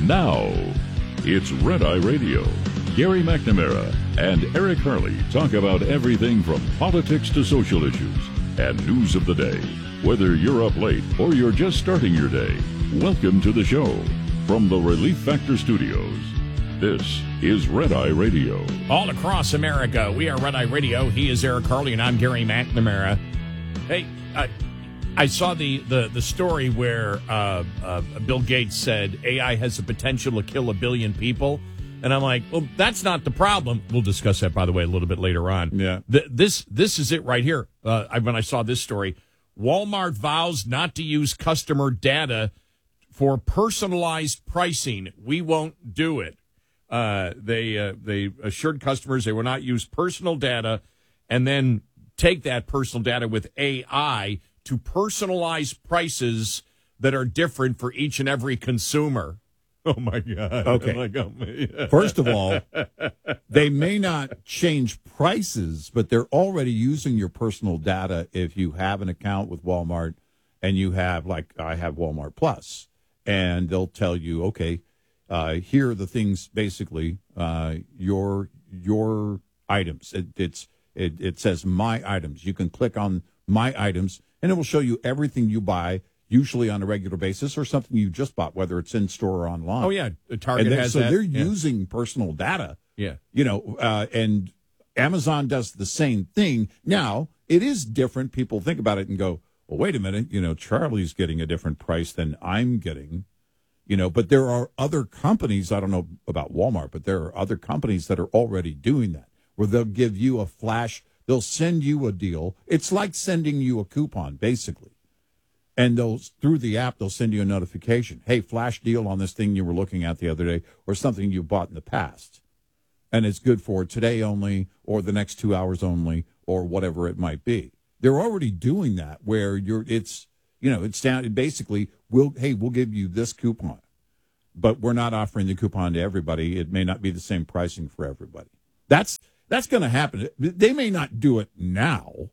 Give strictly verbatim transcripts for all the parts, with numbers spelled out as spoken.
Now, it's Red Eye Radio. Gary McNamara and Eric Harley talk about everything from politics to social issues and news of the day. Whether you're up late or you're just starting your day, welcome to the show. From the Relief Factor Studios, this is Red Eye Radio. All across America, we are Red Eye Radio. He is Eric Harley, and I'm Gary McNamara. Hey, I, I saw the, the, the story where uh, uh, Bill Gates said A I has the potential to kill a billion people. And I'm like, well, that's not the problem. We'll discuss that, by the way, a little bit later on. Yeah. Th- this this is it right here. Uh, I, when I saw this story, Walmart vows not to use customer data for personalized pricing. We won't do it. Uh, they uh, they assured customers they will not use personal data and then take that personal data with A I to personalize prices that are different for each and every consumer. Oh, my God. Okay. Like, oh my, First of all, they may not change prices, but they're already using your personal data if you have an account with Walmart and you have, like I have Walmart Plus, and they'll tell you, okay, uh, here are the things, basically, uh, your your items. It, it's it, it says my items. You can click on my items, and it will show you everything you buy, usually on a regular basis, or something you just bought, whether it's in store or online. Oh, yeah. The Target and has so that. they're yeah. using personal data. Yeah. You know, uh, and Amazon does the same thing. Now, it is different. People think about it and go, well, wait a minute, you know, Charlie's getting a different price than I'm getting, you know, but there are other companies, I don't know about Walmart, but there are other companies that are already doing that, where they'll give you a flash, they'll send you a deal. It's like sending you a coupon, basically. And they'll, through the app, they'll send you a notification. Hey, flash deal on this thing you were looking at the other day, or something you bought in the past. And it's good for today only, or the next two hours only, or whatever it might be. They're already doing that, where you're, it's, you know, it's down, basically, we'll, hey, we'll give you this coupon, but we're not offering the coupon to everybody. It may not be the same pricing for everybody. That's, that's going to happen. They may not do it now.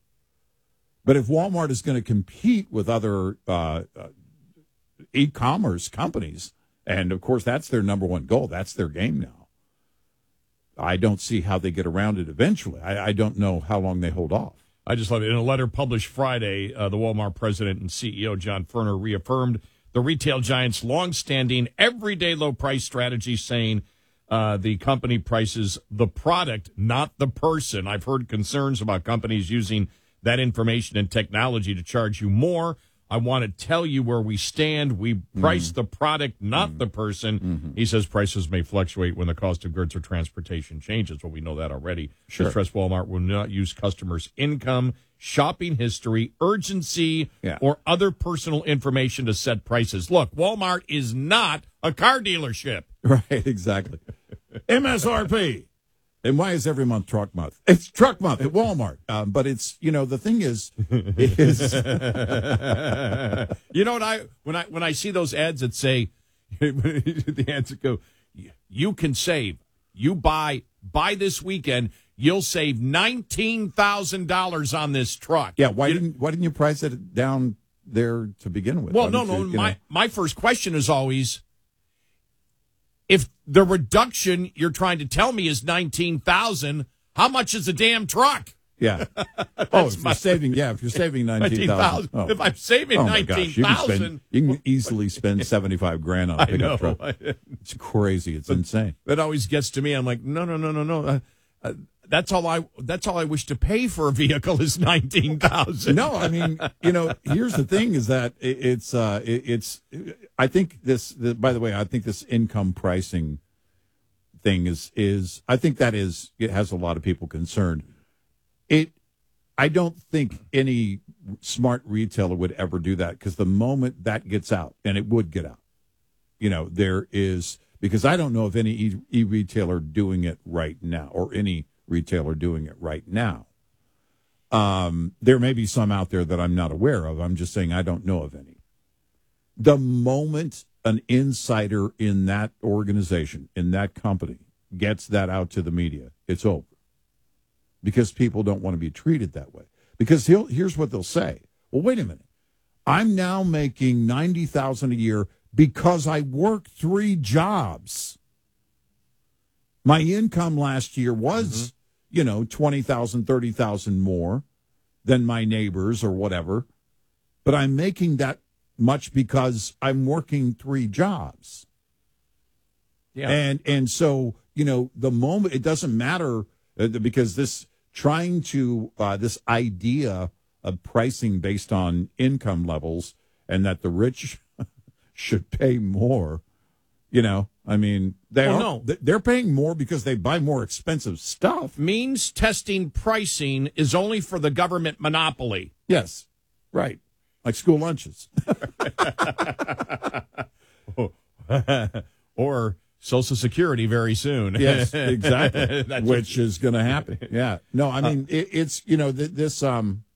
But if Walmart is going to compete with other uh, uh, e-commerce companies, and, of course, that's their number one goal, that's their game now, I don't see how they get around it eventually. I, I don't know how long they hold off. I just love it. In a letter published Friday, uh, the Walmart president and C E O, John Furner, reaffirmed the retail giant's longstanding everyday low price strategy, saying uh, the company prices the product, not the person. I've heard concerns about companies using that information and technology to charge you more. I want to tell you where we stand. We price mm. the product, not mm. the person. Mm-hmm. He says prices may fluctuate when the cost of goods or transportation changes. Well, we know that already. Sure. Distress Walmart will not use customers' income, shopping history, urgency, yeah. or other personal information to set prices. Look, Walmart is not a car dealership. Right, exactly. M S R P. And why is every month truck month? It's truck month at Walmart. Um, but it's, you know, the thing is, is you know what I when I when I see those ads that say the ads that go, you can save. You buy buy this weekend, you'll save nineteen thousand dollars on this truck. Yeah, why you, didn't why didn't you price it down there to begin with? Well, why no, no. You, you my know? my first question is always, if the reduction you're trying to tell me is nineteen thousand, how much is a damn truck? Yeah. oh, if you're saving, yeah, if you're saving nineteen thousand, oh. If I'm saving oh nineteen thousand, you, you can easily spend seventy-five grand on a pickup truck. It's crazy. It's but insane. That always gets to me. I'm like, no, no, no, no, no. Uh, uh, that's all I. That's all I wish to pay for a vehicle is nineteen thousand. No, I mean, you know, here's the thing: is that it, it's, uh, it, it's. I think this. The, by the way, I think this income pricing thing is is. I think that is. It has a lot of people concerned. It. I don't think any smart retailer would ever do that, because the moment that gets out, and it would get out, you know, there is, because I don't know of any e, e-retailer doing it right now, or any retailer doing it right now. Um, there may be some out there that I'm not aware of. I'm just saying I don't know of any. The moment an insider in that organization, in that company, gets that out to the media, it's over. Because people don't want to be treated that way. Because he'll, here's what they'll say. Well, wait a minute. I'm now making ninety thousand dollars a year because I work three jobs. My income last year was, mm-hmm. you know, twenty thousand, thirty thousand more than my neighbors or whatever. But I'm making that much because I'm working three jobs. Yeah. And and so, you know, the moment, it doesn't matter uh, because this trying to, uh, this idea of pricing based on income levels and that the rich should pay more, you know, I mean, they well, are, no. they're paying more because they buy more expensive stuff. Means testing pricing is only for the government monopoly. Yes, right. Like school lunches. Or Social Security very soon. Yes, exactly. Which is going to happen. Yeah. No, I mean, uh, it, it's, you know, this, um,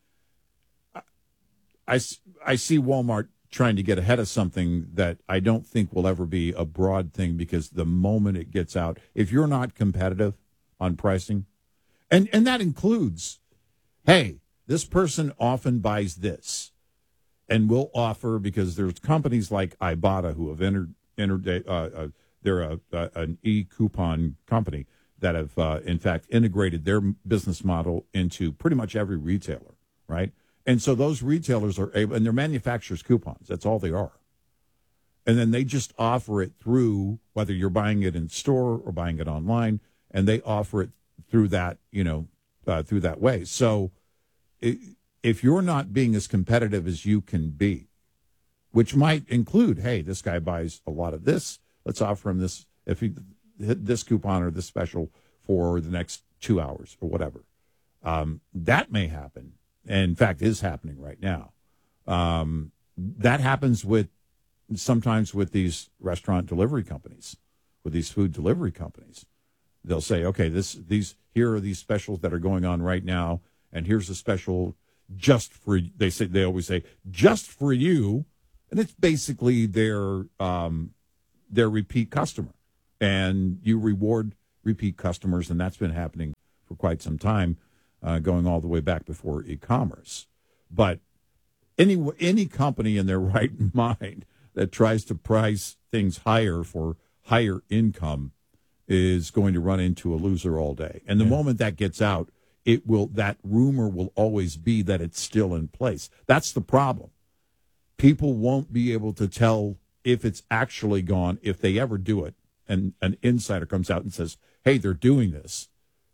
I, I see Walmart trying to get ahead of something that I don't think will ever be a broad thing, because the moment it gets out, if you're not competitive on pricing, and, and that includes, hey, this person often buys this and will offer, because there's companies like Ibotta who have entered, entered uh, uh, they're a, uh, an e-coupon company that have, uh, in fact, integrated their business model into pretty much every retailer, right? And so those retailers are able, and they're manufacturers' coupons. That's all they are. And then they just offer it through, whether you're buying it in store or buying it online, and they offer it through that, you know, uh, through that way. So it, if you're not being as competitive as you can be, which might include, hey, this guy buys a lot of this, let's offer him this, if he hit this coupon or this special for the next two hours or whatever. Um, that may happen. And in fact, is happening right now. Um, that happens with sometimes with these restaurant delivery companies, with these food delivery companies. They'll say, okay, this these here are these specials that are going on right now, and here's a special just for, they say, they always say just for you, and it's basically their um, their repeat customer, and you reward repeat customers, and that's been happening for quite some time. Uh, going all the way back before e-commerce. But any any company in their right mind that tries to price things higher for higher income is going to run into a loser all day. And the yeah. moment that gets out, it will that rumor will always be that it's still in place. That's the problem. People won't be able to tell if it's actually gone, if they ever do it, and an insider comes out and says, hey, they're doing this.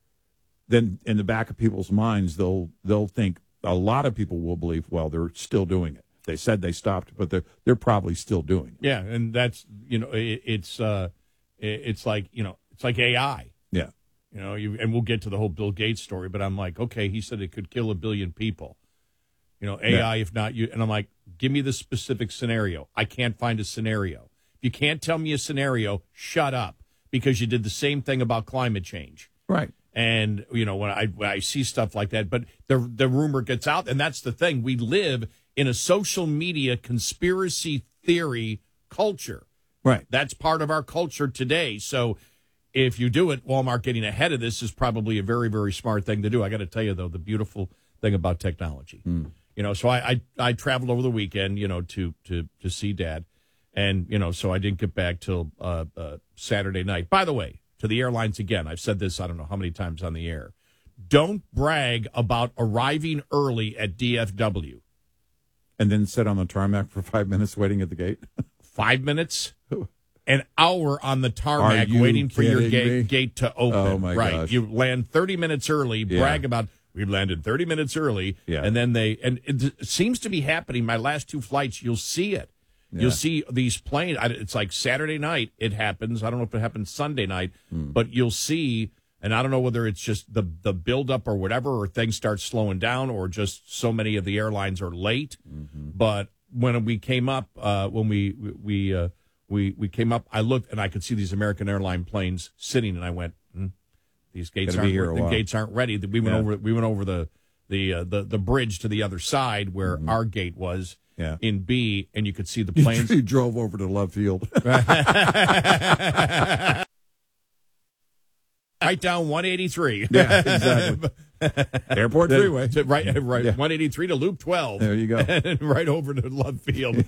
Then in the back of people's minds, they'll they'll think, a lot of people will believe, well, they're still doing it. They said they stopped, but they're they're probably still doing it. Yeah, and that's, you know, it, it's uh, it's like, you know, it's like A I. Yeah, you know, you and we'll get to the whole Bill Gates story, but I'm like, okay, he said it could kill a billion people. You know, A I, yeah. if not you, and I'm like, give me the specific scenario. I can't find a scenario. If you can't tell me a scenario, shut up, because you did the same thing about climate change. Right. And, you know, when I when I see stuff like that, but the the rumor gets out, and that's the thing. We live in a social media conspiracy theory culture. Right. That's part of our culture today. So if you do it, Walmart getting ahead of this is probably a very, very smart thing to do. I got to tell you, though, the beautiful thing about technology. Mm. You know, so I, I, I traveled over the weekend, you know, to, to, to see Dad. And, you know, so I didn't get back till uh, uh, Saturday night. By the way, to the airlines again, I've said this I don't know how many times on the air. Don't brag about arriving early at D F W. And then sit on the tarmac for five minutes waiting at the gate? Five minutes? An hour on the tarmac waiting for your gate, gate to open. Oh, my right. gosh. You land thirty minutes early, Yeah. brag about, we landed thirty minutes early, Yeah. and then they, and it seems to be happening. My last two flights, you'll see it. Yeah. You'll see these planes. It's like Saturday night it happens. I don't know if it happens Sunday night, mm. but you'll see, and I don't know whether it's just the, the buildup or whatever, or things start slowing down, or just so many of the airlines are late. Mm-hmm. But when we came up, uh, when we we uh, we we came up, I looked and I could see these American airline planes sitting, and I went, hmm, "These gates aren't here the gates aren't ready." We went yeah. over we went over the the uh, the the bridge to the other side where mm-hmm. our gate was. Yeah. In B, and you could see the planes. You drove over to Love Field. right down one eighty-three. Yeah, exactly. Airport freeway. To- right, right. Yeah. one eighty-three to Loop twelve. There you go. And right over to Love Field.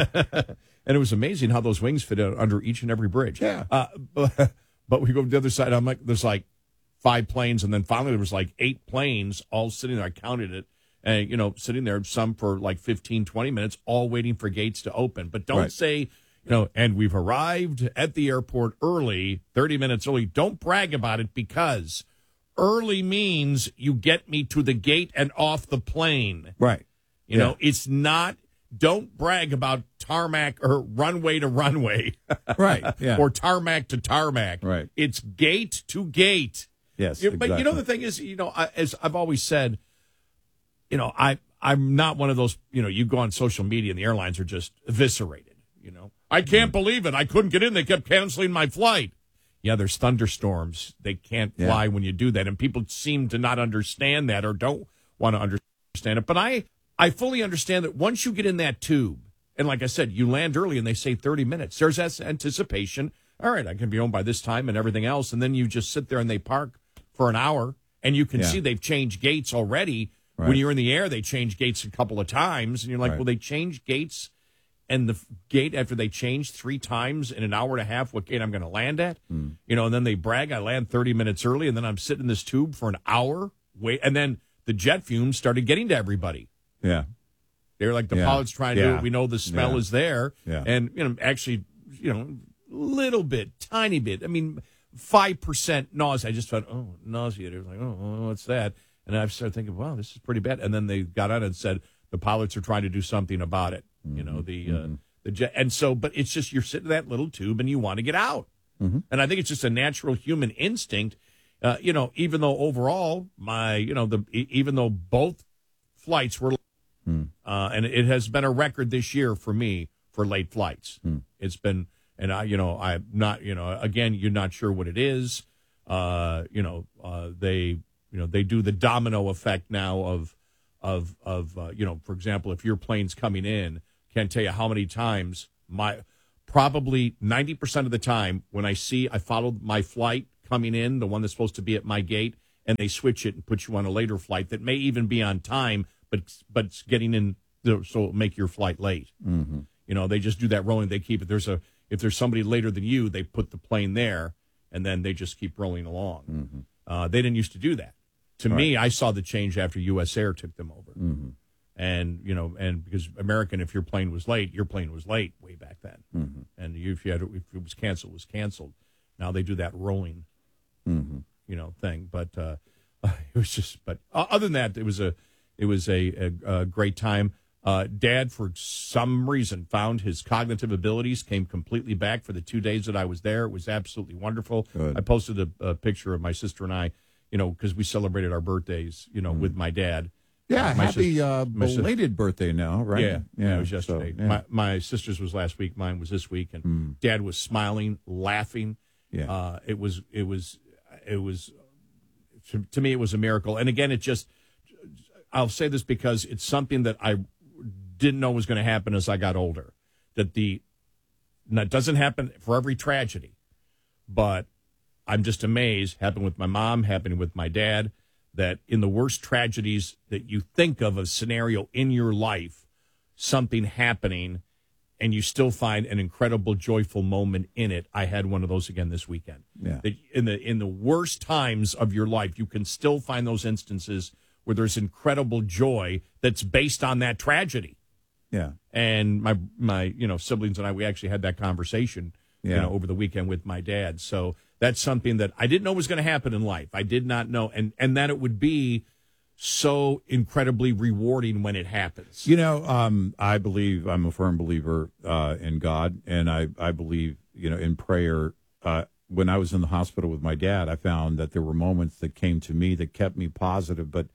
And it was amazing how those wings fit under each and every bridge. Yeah. Uh, but, but we go to the other side. I'm like, there's like five planes, and then finally there was like eight planes all sitting there. I counted it. And, you know, sitting there, some for like fifteen, twenty minutes, all waiting for gates to open. But don't Right. say, you know, and we've arrived at the airport early, thirty minutes early. Don't brag about it, because early means you get me to the gate and off the plane. Right. You Yeah. know, it's not, don't brag about tarmac or runway to runway. Right. Yeah. Or tarmac to tarmac. Right. It's gate to gate. Yes. You- But you know, exactly. the thing is, you know, I, as I've always said, you know, I, I'm not one of those, you know, you go on social media and the airlines are just eviscerated, you know. I can't believe it. I couldn't get in. They kept canceling my flight. Yeah, there's thunderstorms. They can't Yeah. fly when you do that. And people seem to not understand that or don't want to understand it. But I, I fully understand that once you get in that tube, and like I said, you land early and they say thirty minutes, there's that anticipation. All right, I can be home by this time and everything else. And then you just sit there and they park for an hour, and you can Yeah. see they've changed gates already. Right. When you're in the air, they change gates a couple of times, and you're like, Right. well, they changed gates, and the f- gate after they changed three times in an hour and a half, what gate I'm going to land at? Hmm. You know, and then they brag, I land thirty minutes early, and then I'm sitting in this tube for an hour, wait, and then the jet fumes started getting to everybody. Yeah. They're like, the Yeah. pilot's trying to do Yeah. it. We know the smell Yeah. is there. Yeah. And, you know, actually, you know, little bit, tiny bit. I mean, five percent nausea. I just thought, oh, nausea. They're like, oh, what's that? And I started thinking, wow, this is pretty bad. And then they got on and said, the pilots are trying to do something about it. Mm-hmm. You know, the, uh, the jet. And so, but it's just, you're sitting in that little tube and you want to get out. Mm-hmm. And I think it's just a natural human instinct. Uh, you know, even though overall, my, you know, the, e- even though both flights were, Mm. uh, and it has been a record this year for me for late flights. Mm. It's been, and I, you know, I'm not, you know, again, you're not sure what it is. Uh, you know, uh, they, you know, they do the domino effect now of, of, of, uh, you know, for example, if your plane's coming in, can't tell you how many times my, probably ninety percent of the time when I see, I followed my flight coming in, the one that's supposed to be at my gate, and they switch it and put you on a later flight that may even be on time, but, but it's getting in, so it'll make your flight late. Mm-hmm. You know, they just do that rolling. They keep it. There's a, if there's somebody later than you, they put the plane there, and then they just keep rolling along. Mm-hmm. Uh, they didn't used to do that. To Right. me, I saw the change after U S Air took them over. Mm-hmm. And, you know, and because American, if your plane was late, your plane was late way back then. Mm-hmm. And you, if you had, if it was canceled, it was canceled. Now they do that rolling, Mm-hmm. you know, thing. But uh, it was just, but other than that, it was a, it was a, a, a great time. Uh, Dad, for some reason, found his cognitive abilities, came completely back for the two days that I was there. It was absolutely wonderful. Good. I posted a, a picture of my sister and I, you know, because we celebrated our birthdays, you know, Mm-hmm. with my dad. Yeah, My happy sis- uh, my sis- belated birthday now, right? Yeah, yeah, it was yesterday. So, yeah. My my sister's was last week. Mine was this week, and Mm. Dad was smiling, laughing. Yeah. Uh, it was it was it was to, to me it was a miracle. And again, it just I'll say this because it's something that I didn't know was going to happen as I got older. That the now it doesn't happen for every tragedy, but I'm just amazed. Happened with my mom, happening with my dad. That in the worst tragedies that you think of a scenario in your life, something happening, and you still find an incredible, joyful moment in it. I had one of those again this weekend. Yeah. That in the in the worst times of your life, you can still find those instances where there's incredible joy that's based on that tragedy. Yeah. And my my you know siblings and I, we actually had that conversation Yeah. you know over the weekend with my dad. So that's something that I didn't know was going to happen in life. I did not know, and and that it would be so incredibly rewarding when it happens. You know, um, I believe I'm a firm believer uh, in God, and I, I believe, you know, in prayer. Uh, when I was in the hospital with my dad, I found that there were moments that came to me that kept me positive, but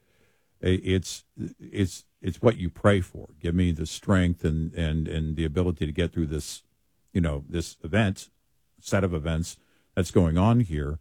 it's it's it's what you pray for. Give me the strength and, and, and the ability to get through this, you know, this event, set of events that's going on here,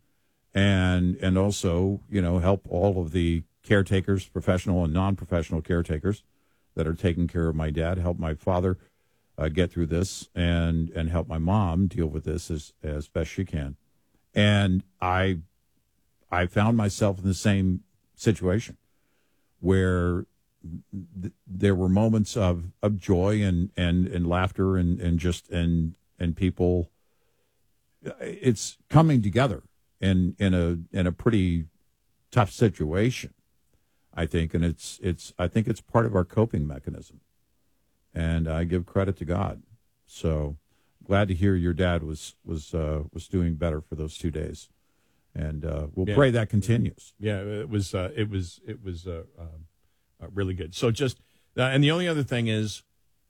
and and also, you know, help all of the caretakers, professional and non-professional caretakers that are taking care of my dad, help my father uh, get through this, and and help my mom deal with this as as best she can. And I I found myself in the same situation where th- there were moments of, of joy and, and, and laughter and, and just and and people. It's coming together in in a in a pretty tough situation, I think, and it's it's I think it's part of our coping mechanism, and I give credit to God. So glad to hear your dad was was uh, was doing better for those two days, and uh, we'll yeah. pray that continues. Yeah, it was uh, it was it was uh, uh, really good. So just uh, and the only other thing is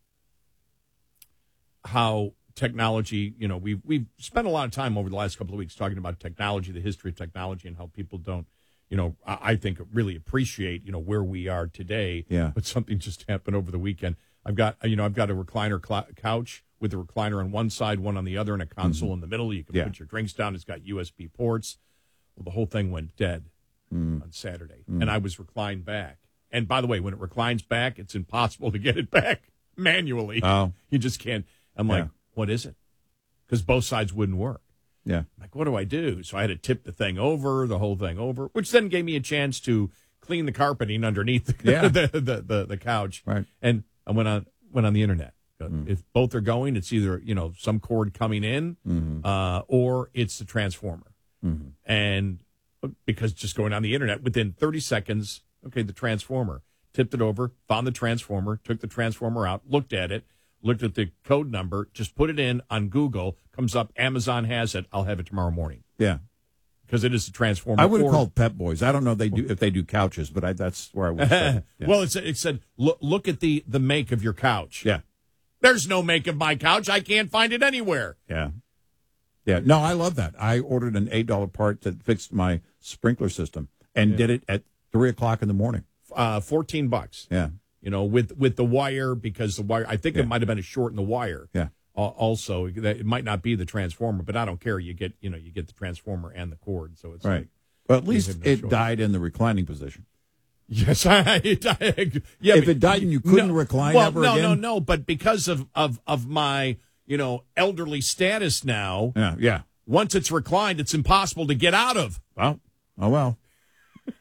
how technology. You know, we've we've spent a lot of time over the last couple of weeks talking about technology, the history of technology, and how people don't. You know, I think really appreciate, you know, where we are today. Yeah. But something just happened over the weekend. I've got, you know, I've got a recliner cl- couch with a recliner on one side, one on the other, and a console mm-hmm. in the middle. You can yeah. put your drinks down. It's got U S B ports. Well, the whole thing went dead mm. on Saturday. Mm. And I was reclined back. And by the way, when it reclines back, it's impossible to get it back manually. Oh. You just can't. I'm yeah. like, what is it? Because both sides wouldn't work. Yeah. Like, what do I do? So I had to tip the thing over, the whole thing over, which then gave me a chance to clean the carpeting underneath the yeah. the, the, the, the couch. Right. And I went on went on the internet. Mm. If both are going, it's either, you know, some cord coming in mm-hmm. uh, or it's the transformer. Mm-hmm. And because just going on the internet, within thirty seconds, okay, the transformer. Tipped it over, found the transformer, took the transformer out, looked at it, looked at the code number, just put it in on Google, comes up, Amazon has it, I'll have it tomorrow morning. Yeah. Because it is a transformer. I would have or, called Pep Boys. I don't know if they do, if they do couches, but I, that's where I would say. Yeah. Well, it said, it said look, look at the, the make of your couch. Yeah. There's no make of my couch. I can't find it anywhere. Yeah. Yeah. No, I love that. I ordered an eight dollar part that fixed my sprinkler system and yeah. did it at three o'clock in the morning. Uh, fourteen bucks. Yeah. You know, with, with the wire, because the wire, I think yeah. it might have been a short in the wire. Yeah. Uh, also, it might not be the transformer, but I don't care. You get, you know, you get the transformer and the cord. So it's right. Like, well, at least no it choice. died in the reclining position. Yes, I, it died. Yeah, if but, it died and you couldn't no, recline well, ever no, again? no, no, no. But because of, of, of my, you know, elderly status now, yeah, yeah. once it's reclined, it's impossible to get out of. Well, oh well. I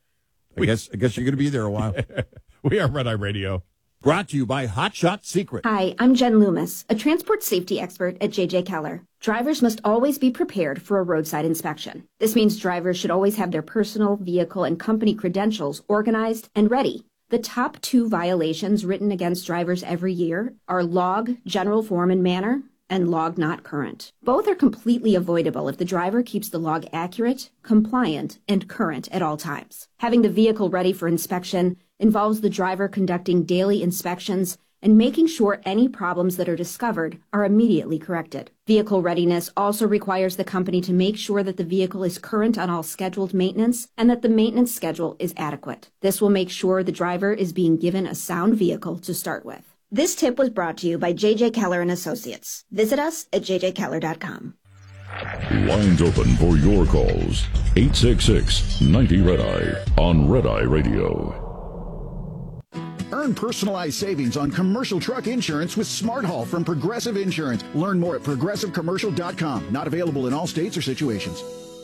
we, guess I guess you're going to be there a while. We are Red Eye Radio. Brought to you by Hot Shot Secret. Hi, I'm Jen Loomis, a transport safety expert at J J Keller. Drivers must always be prepared for a roadside inspection. This means drivers should always have their personal, vehicle, and company credentials organized and ready. The top two violations written against drivers every year are log, general form and manner, and log not current. Both are completely avoidable if the driver keeps the log accurate, compliant, and current at all times. Having the vehicle ready for inspection involves the driver conducting daily inspections and making sure any problems that are discovered are immediately corrected. Vehicle readiness also requires the company to make sure that the vehicle is current on all scheduled maintenance and that the maintenance schedule is adequate. This will make sure the driver is being given a sound vehicle to start with. This tip was brought to you by J J Keller and Associates. Visit us at j j keller dot com. Lines open for your calls. eight six six, nine zero Red Eye on Red Eye Radio. Earn personalized savings on commercial truck insurance with Smart Haul from Progressive Insurance. Learn more at progressive commercial dot com. Not available in all states or situations.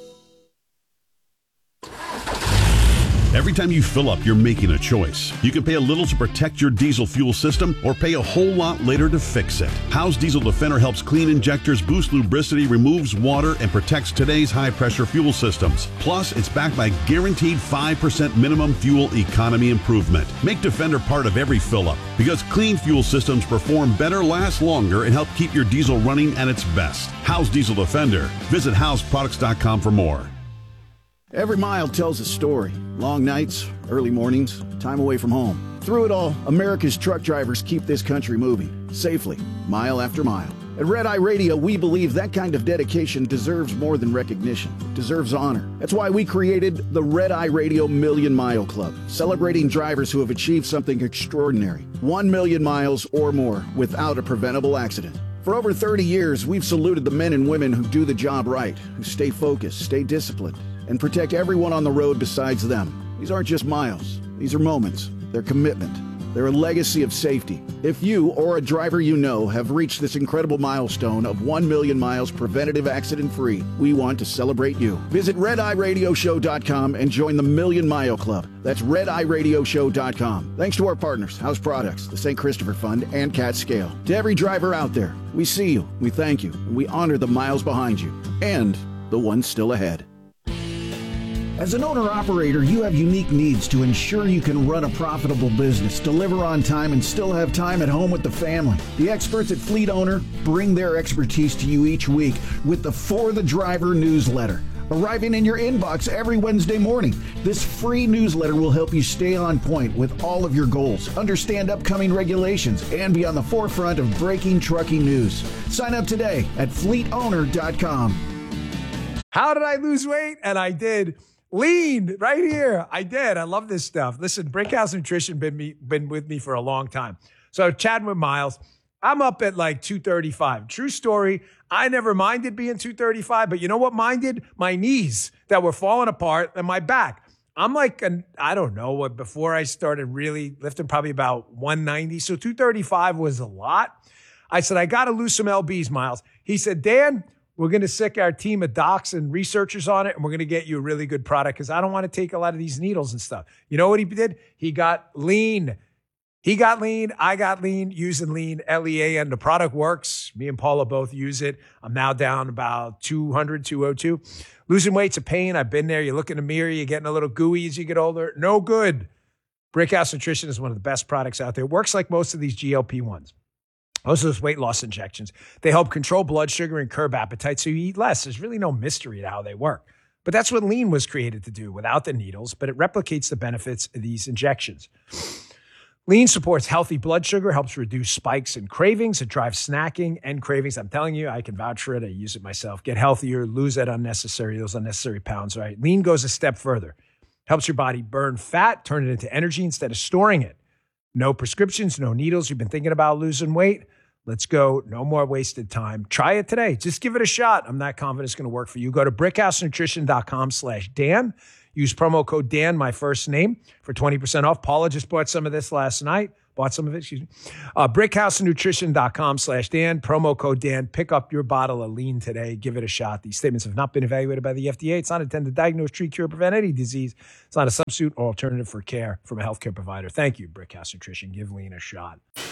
Every time you fill up, you're making a choice. You can pay a little to protect your diesel fuel system or pay a whole lot later to fix it. Howe's Diesel Defender helps clean injectors, boost lubricity, removes water, and protects today's high-pressure fuel systems. Plus, it's backed by guaranteed five percent minimum fuel economy improvement. Make Defender part of every fill-up because clean fuel systems perform better, last longer, and help keep your diesel running at its best. Howe's Diesel Defender. Visit house products dot com for more. Every mile tells a story. Long nights, early mornings, time away from home. Through it all, America's truck drivers keep this country moving, safely, mile after mile. At Red Eye Radio, we believe that kind of dedication deserves more than recognition. It deserves honor. That's why we created the Red Eye Radio Million Mile Club, celebrating drivers who have achieved something extraordinary. One million miles or more without a preventable accident. For over thirty years, we've saluted the men and women who do the job right, who stay focused, stay disciplined, and protect everyone on the road besides them. These aren't just miles. These are moments. They're commitment. They're a legacy of safety. If you or a driver you know have reached this incredible milestone of one million miles preventative accident-free, we want to celebrate you. Visit red eye radio show dot com and join the Million Mile Club. That's red eye radio show dot com. Thanks to our partners, House Products, the Saint Christopher Fund, and Cat Scale. To every driver out there, we see you, we thank you, and we honor the miles behind you and the ones still ahead. As an owner-operator, you have unique needs to ensure you can run a profitable business, deliver on time, and still have time at home with the family. The experts at Fleet Owner bring their expertise to you each week with the For the Driver newsletter, arriving in your inbox every Wednesday morning. This free newsletter will help you stay on point with all of your goals, understand upcoming regulations, and be on the forefront of breaking trucking news. Sign up today at fleet owner dot com. How did I lose weight? And I did. Lean right here. I did. I love this stuff. Listen, Brickhouse Nutrition been me been with me for a long time. So chatting with Miles, I'm up at like two thirty-five. True story. I never minded being two thirty-five, but you know what minded? My knees that were falling apart and my back. I'm like, an, I don't know what, before I started really lifting, probably about one ninety. So two thirty-five was a lot. I said, I got to lose some L Bs, Miles. He said, Dan, we're going to sick our team of docs and researchers on it, and we're going to get you a really good product because I don't want to take a lot of these needles and stuff. You know what he did? He got lean. He got lean. I got lean, using lean, L E A N. The product works. Me and Paula both use it. I'm now down about two hundred, two oh two. Losing weight's a pain. I've been there. You look in the mirror, you're getting a little gooey as you get older. No good. Brickhouse Nutrition is one of the best products out there. It works like most of these G L P ones. Most of those weight loss injections, they help control blood sugar and curb appetite so you eat less. There's really no mystery to how they work. But that's what lean was created to do without the needles, but it replicates the benefits of these injections. Lean supports healthy blood sugar, helps reduce spikes and cravings. It drives snacking and cravings. I'm telling you, I can vouch for it. I use it myself. Get healthier, lose that unnecessary, those unnecessary pounds, right? Lean goes a step further. Helps your body burn fat, turn it into energy instead of storing it. No prescriptions, no needles. You've been thinking about losing weight? Let's go. No more wasted time. Try it today. Just give it a shot. I'm not confident it's going to work for you. Go to brickhouse nutrition dot com slash Dan. Use promo code Dan, my first name, for twenty percent off. Paula just bought some of this last night. Bought some of it, excuse me. Uh, brickhouse nutrition dot com slash Dan. Promo code Dan. Pick up your bottle of lean today. Give it a shot. These statements have not been evaluated by the F D A. It's not intended to diagnose, treat, cure, prevent any disease. It's not a substitute or alternative for care from a healthcare provider. Thank you, Brickhouse Nutrition. Give lean a shot.